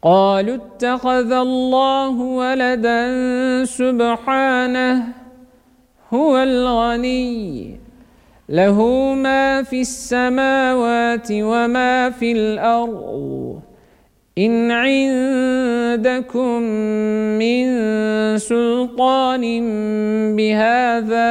قالوا اتخذ الله ولدا سبحانه هو الغني له ما في السماوات وما في الأرض إن عندكم من سلطان بهذا